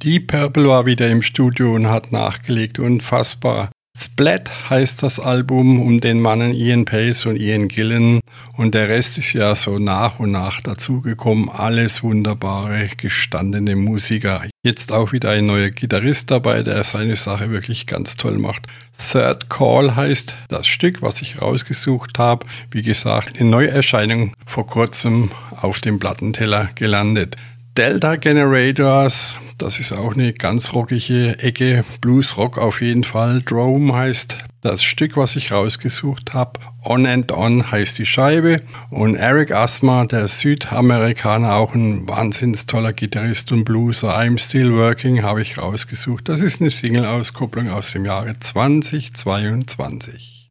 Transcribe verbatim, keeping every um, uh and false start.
Deep Purple war wieder im Studio und hat nachgelegt, unfassbar. Splat heißt das Album um den Mannen Ian Paice und Ian Gillan und der Rest ist ja so nach und nach dazugekommen. Alles wunderbare, gestandene Musiker. Jetzt auch wieder ein neuer Gitarrist dabei, der seine Sache wirklich ganz toll macht. Third Call heißt das Stück, was ich rausgesucht habe. Wie gesagt, eine Neuerscheinung vor kurzem auf dem Plattenteller gelandet. Delta Generators, das ist auch eine ganz rockige Ecke, Bluesrock auf jeden Fall. Drome heißt das Stück, was ich rausgesucht habe. On and On heißt die Scheibe. Und Eric Asthma, der Südamerikaner, auch ein wahnsinns toller Gitarrist und Blueser. I'm Still Working habe ich rausgesucht. Das ist eine Single-Auskopplung aus dem Jahre zwanzig zweiundzwanzig.